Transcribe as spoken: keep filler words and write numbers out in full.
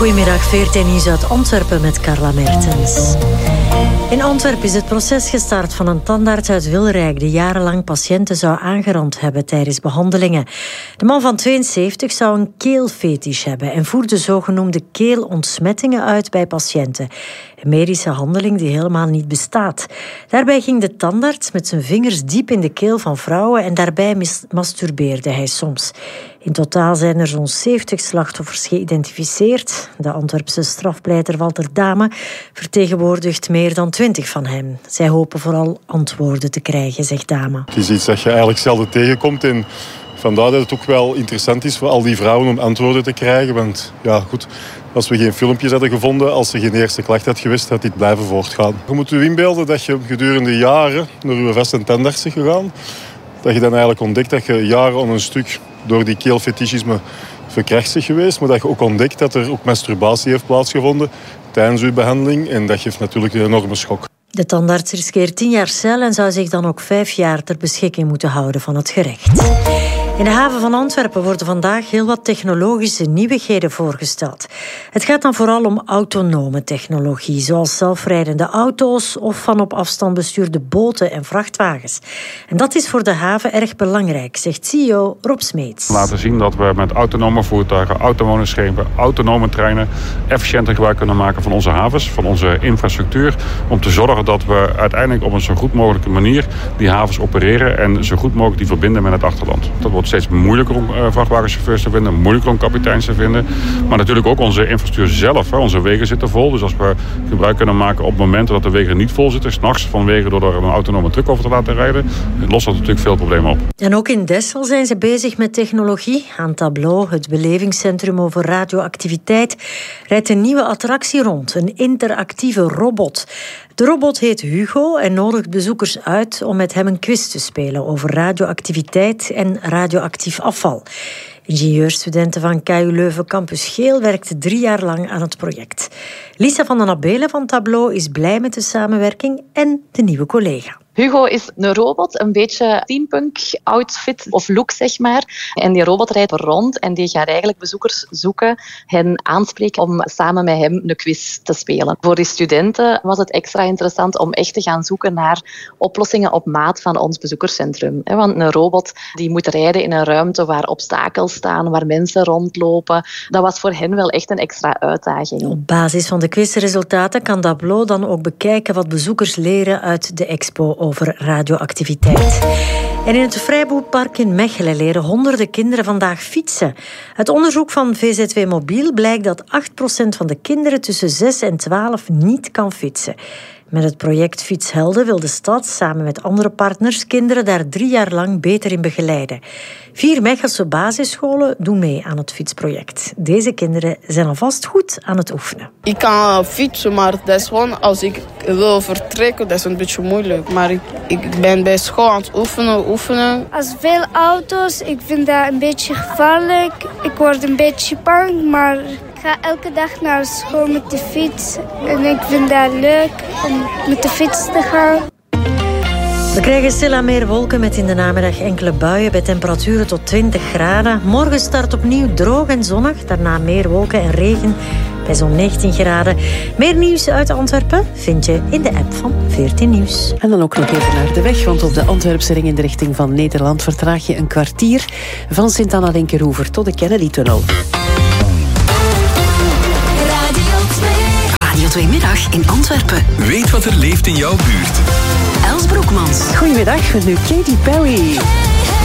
Goedemiddag, veertien nieuws uit Antwerpen met Carla Mertens. In Antwerpen is het proces gestart van een tandarts uit Wilrijk die jarenlang patiënten zou aangerand hebben tijdens behandelingen. De man van tweeënzeventig zou een keelfetish hebben en voerde zogenoemde keelontsmettingen uit bij patiënten. Een medische handeling die helemaal niet bestaat. Daarbij ging de tandarts met zijn vingers diep in de keel van vrouwen en daarbij mis- masturbeerde hij soms. In totaal zijn er zo'n zeventig slachtoffers geïdentificeerd. De Antwerpse strafpleiter Walter Dame vertegenwoordigt meer dan twintig van hen. Zij hopen vooral antwoorden te krijgen, zegt Dame. Het is iets dat je eigenlijk zelden tegenkomt en vandaar dat het ook wel interessant is voor al die vrouwen om antwoorden te krijgen. Want ja, goed, als we geen filmpjes hadden gevonden, als er geen eerste klacht had geweest, had dit blijven voortgaan. Je moet je inbeelden dat je gedurende jaren naar je vaste tandarts bent gegaan. Dat je dan eigenlijk ontdekt dat je jaren aan een stuk door die keelfetischisme verkracht bent geweest. Maar dat je ook ontdekt dat er ook masturbatie heeft plaatsgevonden tijdens je behandeling. En dat geeft natuurlijk een enorme schok. De tandarts riskeert tien jaar cel en zou zich dan ook vijf jaar ter beschikking moeten houden van het gerecht. In de haven van Antwerpen worden vandaag heel wat technologische nieuwigheden voorgesteld. Het gaat dan vooral om autonome technologie, zoals zelfrijdende auto's of van op afstand bestuurde boten en vrachtwagens. En dat is voor de haven erg belangrijk, zegt C E O Rob Smeets. Laten zien dat we met autonome voertuigen, autonome schepen, autonome treinen efficiënter gebruik kunnen maken van onze havens, van onze infrastructuur, om te zorgen dat we uiteindelijk op een zo goed mogelijke manier die havens opereren en zo goed mogelijk die verbinden met het achterland. Dat wordt steeds moeilijker om uh, vrachtwagenchauffeurs te vinden, moeilijker om kapiteins te vinden. Maar natuurlijk ook onze infrastructuur zelf. Hè. Onze wegen zitten vol. Dus als we gebruik kunnen maken op momenten dat de wegen niet vol zitten, 's nachts vanwege door er een autonome truck over te laten rijden, lost dat natuurlijk veel problemen op. En ook in Dessel zijn ze bezig met technologie. Aan Tableau, het belevingscentrum over radioactiviteit, rijdt een nieuwe attractie rond. Een interactieve robot. De robot heet Hugo en nodigt bezoekers uit om met hem een quiz te spelen over radioactiviteit en radioactief afval. Ingenieurstudenten van K U Leuven Campus Geel werkten drie jaar lang aan het project. Lisa van den Abelen van Tableau is blij met de samenwerking en de nieuwe collega. Hugo is een robot, een beetje steampunk-outfit of look, zeg maar. En die robot rijdt rond en die gaat eigenlijk bezoekers zoeken, hen aanspreken om samen met hem een quiz te spelen. Voor die studenten was het extra interessant om echt te gaan zoeken naar oplossingen op maat van ons bezoekerscentrum. Want een robot die moet rijden in een ruimte waar obstakels staan, waar mensen rondlopen. Dat was voor hen wel echt een extra uitdaging. Op basis van de quizresultaten kan Tableau dan ook bekijken wat bezoekers leren uit de expo over radioactiviteit. En in het Vrijboekpark in Mechelen leren honderden kinderen vandaag fietsen. Uit onderzoek van V Z W Mobiel blijkt dat acht procent van de kinderen tussen zes en twaalf niet kan fietsen. Met het project Fietshelden wil de stad samen met andere partners kinderen daar drie jaar lang beter in begeleiden. Vier Mechelse basisscholen doen mee aan het fietsproject. Deze kinderen zijn alvast goed aan het oefenen. Ik kan fietsen, maar dat is gewoon als ik wil vertrekken, dat is een beetje moeilijk. Maar ik, ik ben bij school aan het oefenen, oefenen. Als veel auto's, ik vind dat een beetje gevaarlijk. Ik word een beetje bang, maar ik ga elke dag naar school met de fiets. En ik vind dat leuk om met de fiets te gaan. We krijgen stilaan meer wolken met in de namiddag enkele buien bij temperaturen tot twintig graden. Morgen start opnieuw droog en zonnig. Daarna meer wolken en regen bij zo'n negentien graden. Meer nieuws uit Antwerpen vind je in de app van veertien Nieuws. En dan ook nog even naar de weg, want op de Antwerpse ring in de richting van Nederland vertraag je een kwartier van Sint-Anna-Linkeroever tot de Kennedy-tunnel. Radio twee Middag in Antwerpen. Weet wat er leeft in jouw buurt. Els Broekmans. Goedemiddag, nu Katy Perry.